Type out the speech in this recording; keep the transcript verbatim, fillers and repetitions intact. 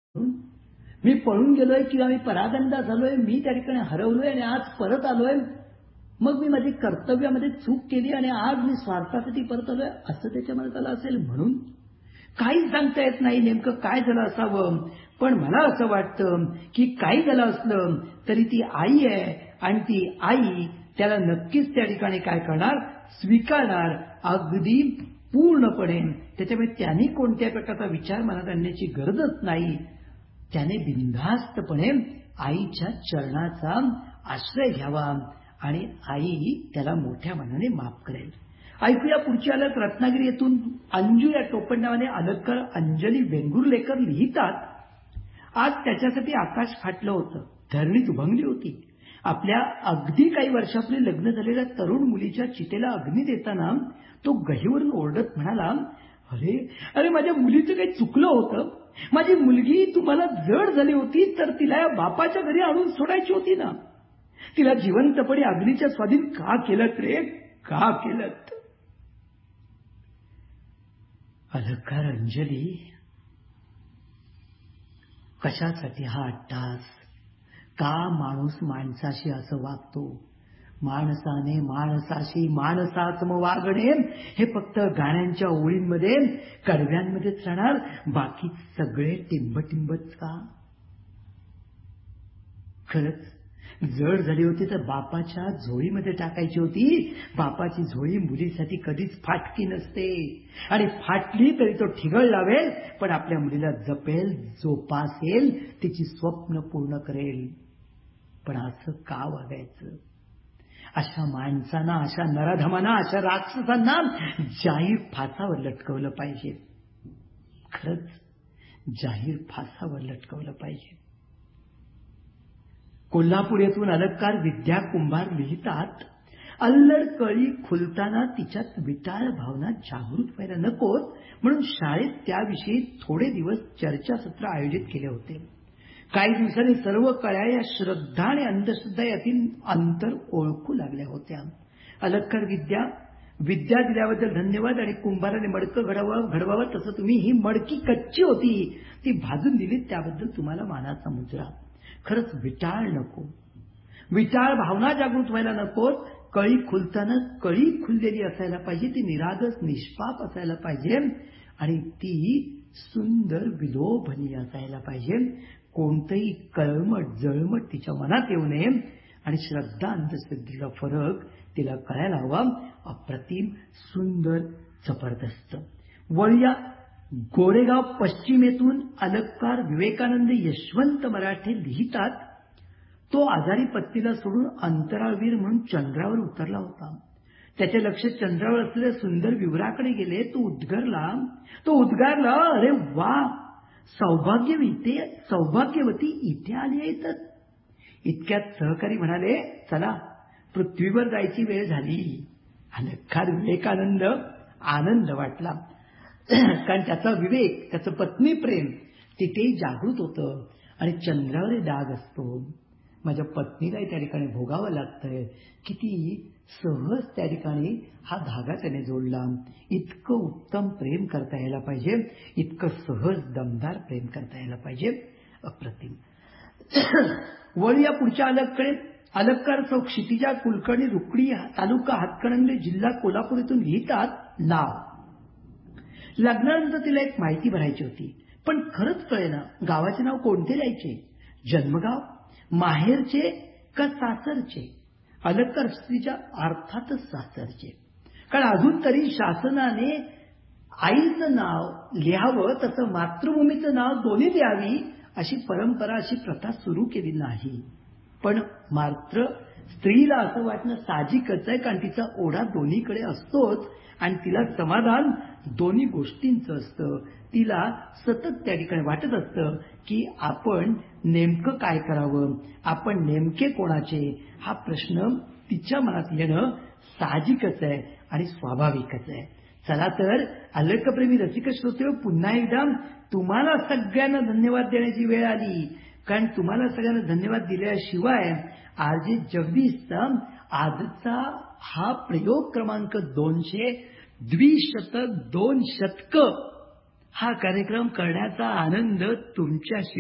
मी पळून गेलोय किंवा मी परागंदा झालोय, मी त्या ठिकाणी हरवलोय आणि आज परत आलोय. मग मी माझी कर्तव्यामध्ये चूक केली आणि आज मी स्वार्थासाठी परत आलोय, असं त्याच्या मनात आलं असेल. म्हणून काही सांगता येत नाही नेमकं काय झालं असावं. पण मला असं वाटतं की काही झालं असलं तरी ती आई आहे आणि ती आई त्याला नक्कीच त्या ठिकाणी काय करणार, स्वीकारणार अगदी पूर्णपणे. त्याच्यामुळे त्यांनी कोणत्या प्रकारचा विचार मनात आणण्याची गरजच नाही. त्याने बिनधास्तपणे आईच्या चरणाचा आश्रय घ्यावा आणि आई त्याला मोठ्या मनाने माफ करेल. ऐकूया पुढची अलक. रत्नागिरी येथून अंजू या टोपणनावाने अलककार अंजली वेंगुर्लेकर लिहितात, आज त्याच्यासाठी आकाश फाटलं होतं, धरणी दुभंगली होती. आपल्या अगदी काही वर्षापूर्वी लग्न झालेल्या तरुण मुलीच्या चितेला अग्नी देताना तो गहीवरून ओरडत म्हणाला, अरे अरे माझ्या मुलीचं काही चुकलं होतं. माझी मुलगी तुम्हाला जड झाली होती तर तिला या बापाच्या घरी आणून सोडायची होती ना. तिला जिवंतपणे अग्नीच्या स्वाधीन का केलंत रे, का केलंत. अलकार अंजली, कशासाठी हा अट्टास, का माणूस माणसाशी असं वागतो. माणसाने माणसाशी माणसात्म वागणे हे फक्त गाण्यांच्या ओळींमध्ये कडव्यांमध्येच राहणार, बाकी सगळे टिंबटिंबच का. खरंच जड झाली होती तर बापाच्या झोळीमध्ये टाकायची होती. बापाची झोळी मुलीसाठी कधीच फाटकी नसते आणि फाटली तरी तो ठिगळ लावेल, पण आपल्या मुलीला जपेल, जोपासेल, तिची स्वप्न पूर्ण करेल. पण असं का वागायचं. अशा माणसांना, अशा नराधमांना, अशा राक्षसांना जाहीर फासावर लटकवलं पाहिजे. खरंच जाहीर फासावर लटकवलं पाहिजे. कोल्हापूर येथून अलककार विद्या कुंभार लिहितात, अल्लड कळी खुलताना तिच्यात विटाळ भावना जागृत व्हायला नकोत म्हणून शाळेत त्याविषयी थोडे दिवस चर्चासत्र आयोजित केले होते. काही दिवसांनी सर्व कळ्या या श्रद्धा आणि अंधश्रद्धा यातील अंतर ओळखू लागल्या होत्या. अलककार विद्या विद्या दिल्याबद्दल धन्यवाद आणि कुंभाराने मडकं घडवावं घडवावं तसं तुम्ही, ही मडकी कच्ची होती ती भाजून दिली त्याबद्दल तुम्हाला मानाचा मुजरा. खरंच विटाळ नको, विटाळ भावना जागृत व्हायला नकोत. कळी खुलताना कळी खुललेली असायला पाहिजे, ती निरागस निष्पाप असायला पाहिजे आणि ती सुंदर विलोभनीय असायला पाहिजे. कोणतंही कळमट जळमट तिच्या मनात येऊ नये आणि श्रद्धा अंधश्रद्धेचा फरक तिला कळायला हवा. अप्रतिम सुंदर जबरदस्त. वळूया गोरेगाव पश्चिमेतून अलककार विवेकानंद यशवंत मराठे लिहितात, तो आजारी पत्नीला सोडून अंतराळवीर म्हणून चंद्रावर उतरला होता. त्याचे लक्ष चंद्रावर असलेल्या सुंदर विवराकडे गेले. तो उद्गारला तो उद्गारला अरे वा, सौभाग्यवती सौभाग्यवती इथे आली आहे. तर इतक्यात सहकारी म्हणाले, चला पृथ्वीवर जायची वेळ झाली. अलककार विवेकानंद आनंद वाटला, कारण त्याचा विवेक, त्याचं पत्नी प्रेम तिथेही जागृत होतं आणि चंद्रावर डाग असतो. माझ्या पत्नीलाही त्या ठिकाणी भोगावं लागतंय. किती सहज त्या ठिकाणी हा धागा त्याने जोडला. इतकं उत्तम प्रेम करता यायला पाहिजे, इतकं सहज दमदार प्रेम करता यायला पाहिजे. अप्रतिम. वळूया पुढच्या अलककडे. अलककार सौ क्षितिजा कुलकर्णी, रुकडी तालुका हातकणंगले, जिल्हा कोल्हापूर येथून लिहितात, नाव लग्नानंतर तिला एक माहिती भरायची होती, पण खरंच कळेना गावाचे नाव कोणते लिहायचे, जन्मगाव, माहेरचे का सासरचे. अलककार स्त्रीच्या अर्थातच सासरचे, कारण अजून तरी शासनाने आईचं नाव लिहावं तसं मातृभूमीचं नाव दोन्ही द्यावी अशी परंपरा, अशी प्रथा सुरू केली नाही. पण मात्र स्त्रीला असं वाटणं साहजिकच आहे, कारण तिचा ओढा दोन्हीकडे असतोच आणि तिला समाधान दोन्ही गोष्टींचं असतं. तिला सतत त्या ठिकाणी वाटत असतं की आपण नेमकं काय करावं, आपण नेमके कोणाचे, हा प्रश्न तिच्या मनात येणं साहजिकच आहे आणि स्वाभाविकच आहे. चला तर अलकप्रेमी रसिक श्रोते, पुन्हा एकदा तुम्हाला सगळ्यांना धन्यवाद देण्याची वेळ आली, कारण तुम्हाला सगळ्यांना धन्यवाद दिल्याशिवाय आरजे जगदीशचा आजचा हा प्रयोग क्रमांक दोनशे द्विशतक दोन शतक हा कार्यक्रम करण्याचा आनंद तुमच्याशी